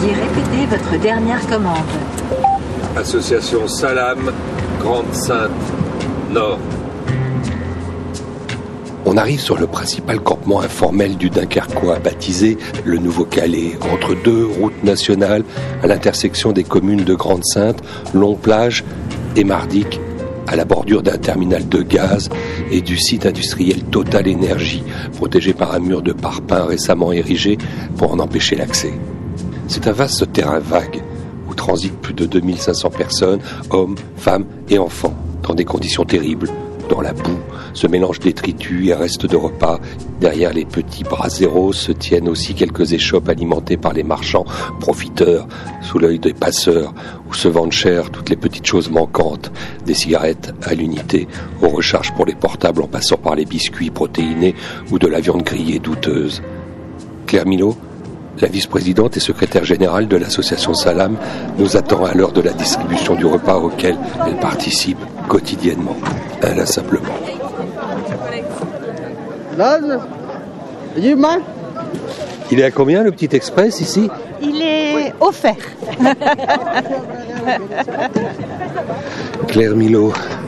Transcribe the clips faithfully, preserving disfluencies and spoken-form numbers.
Veuillez répéter votre dernière commande. Association Salam, Grande-Synthe, Nord. On arrive sur le principal campement informel du Dunkerquois, baptisé le Nouveau-Calais, entre deux routes nationales à l'intersection des communes de Grande-Synthe, Long-Plage et Mardic, à la bordure d'un terminal de gaz et du site industriel Total Énergie, protégé par un mur de parpaing récemment érigé pour en empêcher l'accès. C'est un vaste terrain vague où transitent plus de deux mille cinq cents personnes, hommes, femmes et enfants, dans des conditions terribles, dans la boue, se mélangent détritus et restes de repas. Derrière les petits braseros se tiennent aussi quelques échoppes alimentées par les marchands profiteurs, sous l'œil des passeurs, où se vendent cher toutes les petites choses manquantes, des cigarettes à l'unité, aux recharges pour les portables en passant par les biscuits protéinés ou de la viande grillée douteuse. Claire Milot, la vice-présidente et secrétaire générale de l'association Salam, nous attend à l'heure de la distribution du repas auquel elle participe quotidiennement, inlassablement. Il est à combien le petit express ici ? Il est offert. Claire Milot,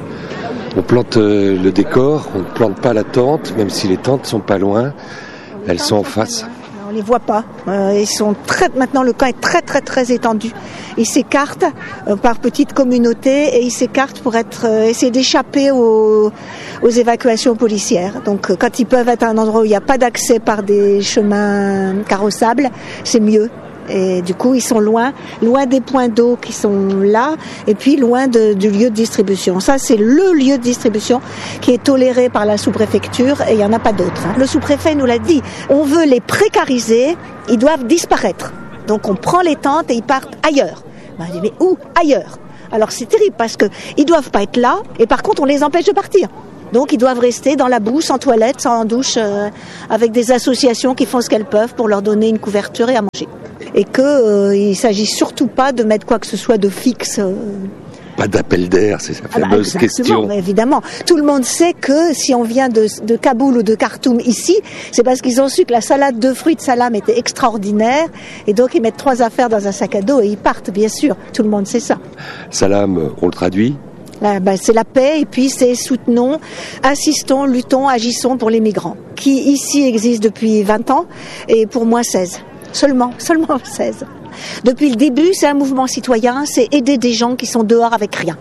on plante le décor, on ne plante pas la tente, même si les tentes sont pas loin, elles sont en face. On les voit pas. Euh, ils sont très, maintenant, le camp est très très très étendu. Ils s'écartent euh, par petites communautés et ils s'écartent pour être euh, essayer d'échapper aux, aux évacuations policières. Donc euh, quand ils peuvent être à un endroit où il n'y a pas d'accès par des chemins carrossables, c'est mieux. Et du coup, ils sont loin, loin des points d'eau qui sont là, et puis loin de, du lieu de distribution. Ça, c'est le lieu de distribution qui est toléré par la sous-préfecture, et il n'y en a pas d'autre. Le sous-préfet nous l'a dit. On veut les précariser, ils doivent disparaître. Donc on prend les tentes et ils partent ailleurs. Ben, on dit, mais où ? Ailleurs. Alors c'est terrible parce que ils doivent pas être là, et par contre on les empêche de partir. Donc ils doivent rester dans la boue, sans toilette, sans douche, euh, avec des associations qui font ce qu'elles peuvent pour leur donner une couverture et à manger. Et qu'il euh, ne s'agit surtout pas de mettre quoi que ce soit de fixe. Euh... Pas d'appel d'air, c'est sa fameuse ah bah, question. Mais évidemment, tout le monde sait que si on vient de, de Kaboul ou de Khartoum ici, c'est parce qu'ils ont su que la salade de fruits de Salam était extraordinaire, et donc ils mettent trois affaires dans un sac à dos et ils partent, bien sûr. Tout le monde sait ça. Salam, on le traduit ? Là, bah, c'est la paix, et puis c'est soutenons, assistons, luttons, agissons pour les migrants, qui ici existent depuis vingt ans, et pour moi seize. Seulement, seulement seize. Depuis le début, c'est un mouvement citoyen, c'est aider des gens qui sont dehors avec rien.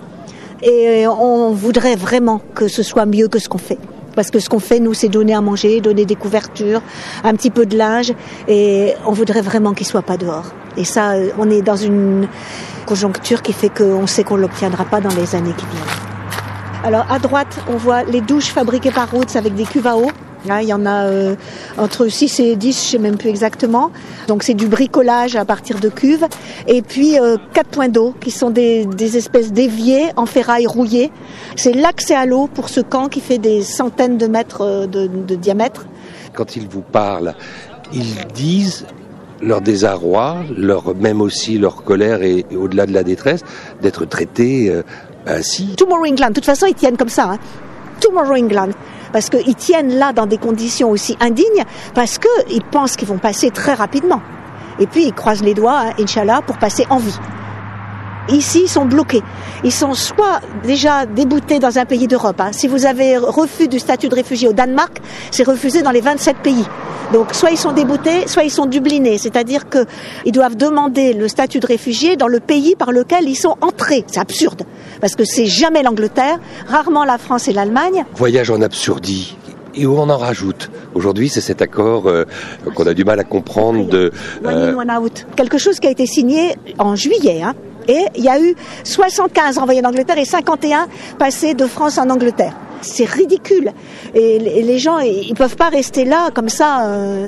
Et on voudrait vraiment que ce soit mieux que ce qu'on fait. Parce que ce qu'on fait, nous, c'est donner à manger, donner des couvertures, un petit peu de linge, et on voudrait vraiment qu'ils ne soient pas dehors. Et ça, on est dans une conjoncture qui fait qu'on sait qu'on ne l'obtiendra pas dans les années qui viennent. Alors, à droite, on voit les douches fabriquées par Roots avec des cuves à eau. Là, il y en a euh, entre six et dix, je ne sais même plus exactement. Donc c'est du bricolage à partir de cuves. Et puis euh, quatre points d'eau qui sont des, des espèces d'éviers en ferraille rouillée. C'est l'accès à l'eau pour ce camp qui fait des centaines de mètres de, de diamètre. Quand ils vous parlent, ils disent leur désarroi, leur, même aussi leur colère et, et au-delà de la détresse, d'être traités euh, ainsi. Tomorrow England, de toute façon ils tiennent comme ça. Hein. Tomorrow England. Parce qu'ils tiennent là dans des conditions aussi indignes, parce qu'ils pensent qu'ils vont passer très rapidement. Et puis ils croisent les doigts, hein, Inch'Allah, pour passer en vie. Ici, ils sont bloqués. Ils sont soit déjà déboutés dans un pays d'Europe. Hein. Si vous avez refus du statut de réfugié au Danemark, c'est refusé dans les vingt-sept pays. Donc soit ils sont déboutés, soit ils sont dublinés. C'est-à-dire qu'ils doivent demander le statut de réfugié dans le pays par lequel ils sont entrés. C'est absurde, parce que c'est jamais l'Angleterre, rarement la France et l'Allemagne. Voyage en absurdie. Et où on en rajoute. Aujourd'hui, c'est cet accord euh, qu'on a du mal à comprendre de... Euh... One in, one out. Quelque chose qui a été signé en juillet, hein. Et il y a eu soixante-quinze envoyés en Angleterre et cinquante et un passés de France en Angleterre. C'est ridicule. Et les gens, ils ne peuvent pas rester là comme ça. Euh...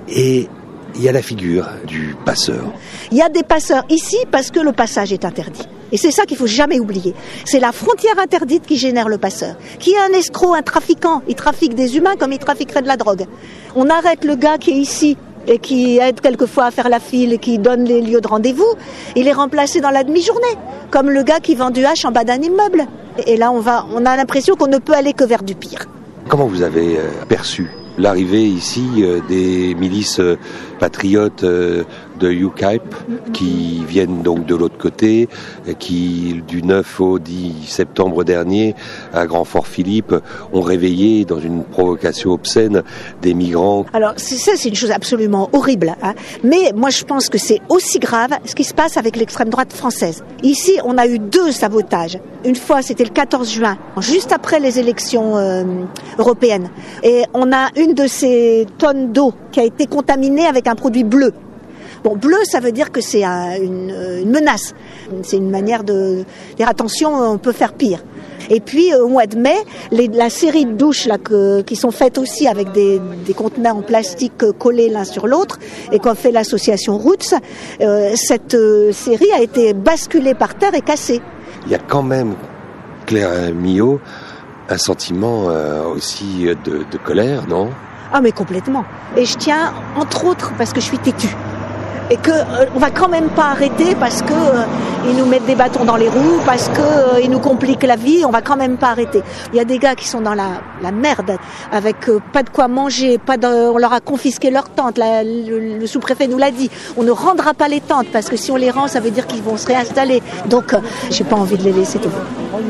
Et il y a la figure du passeur. Il y a des passeurs ici parce que le passage est interdit. Et c'est ça qu'il ne faut jamais oublier. C'est la frontière interdite qui génère le passeur. Qui est un escroc, un trafiquant. Il trafique des humains comme il trafiquerait de la drogue. On arrête le gars qui est ici et qui aide quelquefois à faire la file et qui donne les lieux de rendez-vous, il est remplacé dans la demi-journée, comme le gars qui vend du hache en bas d'un immeuble. Et là, on va, on a l'impression qu'on ne peut aller que vers du pire. Comment vous avez euh, perçu l'arrivée ici euh, des milices euh, patriotes euh, de UKIP qui viennent donc de l'autre côté, qui du neuf au dix septembre dernier à Grand Fort Philippe ont réveillé dans une provocation obscène des migrants. Alors ça c'est une chose absolument horrible, hein. Mais moi je pense que c'est aussi grave ce qui se passe avec l'extrême droite française. Ici on a eu deux sabotages. Une fois c'était le quatorze juin, juste après les élections euh, européennes. Et on a une de ces tonnes d'eau qui a été contaminée avec un produit bleu. Bon, bleu, ça veut dire que c'est un, une, une menace. C'est une manière de dire attention, on peut faire pire. Et puis au mois de mai, les, la série de douches là, que, qui sont faites aussi avec des, des contenants en plastique collés l'un sur l'autre et qu'a fait l'association Roots, euh, cette euh, série a été basculée par terre et cassée. Il y a quand même, Claire Millot, un sentiment euh, aussi de, de colère, non ? Ah mais complètement. Et je tiens, entre autres, parce que je suis têtue. Et que euh, on va quand même pas arrêter parce que euh, ils nous mettent des bâtons dans les roues, parce que euh, ils nous compliquent la vie, on va quand même pas arrêter. Il y a des gars qui sont dans la, la merde, avec euh, pas de quoi manger, pas de, on leur a confisqué leurs tentes. La, le, le sous-préfet nous l'a dit. On ne rendra pas les tentes parce que si on les rend, ça veut dire qu'ils vont se réinstaller. Donc, euh, j'ai pas envie de les laisser tomber.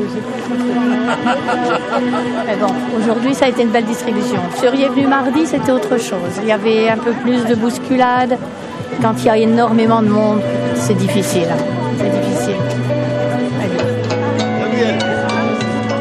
Mais bon, aujourd'hui, ça a été une belle distribution. Vous seriez venu mardi, c'était autre chose. Il y avait un peu plus de bousculade. Quand il y a énormément de monde, c'est difficile. C'est difficile.